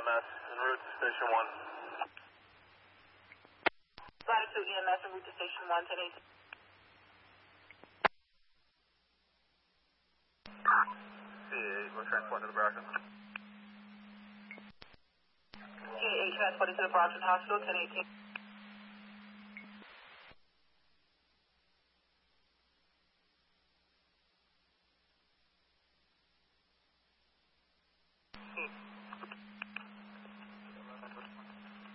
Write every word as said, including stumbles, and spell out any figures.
M S en route to Station one. Latitude E M S en route to Station one, ten eighteen. C eight, we're transporting to the Brockton. C eight transported to the Brockton Hospital, ten eighteen.